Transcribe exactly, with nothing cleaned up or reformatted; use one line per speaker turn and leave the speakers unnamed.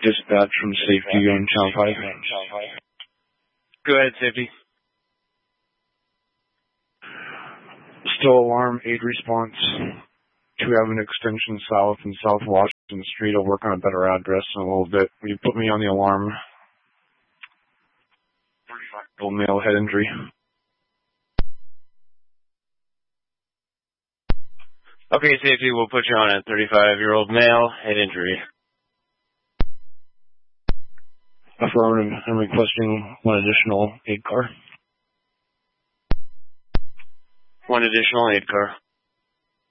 Dispatch from safety on channel five.
Go ahead, safety.
Still alarm, aid response. Two Avenue Extension South and South Washington Street. I'll work on a better address in a little bit. Will you put me on the alarm? thirty-five-year-old male, head injury.
Okay, safety, we'll put you on a thirty-five-year-old male, head injury.
Affirmative. I'm requesting one additional aid car.
One additional aid car.